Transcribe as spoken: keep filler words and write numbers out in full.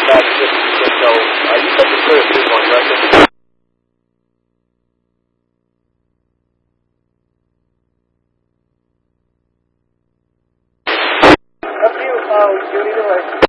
that just so uh, you said the clear three one, right? Up to you, uh, you need to like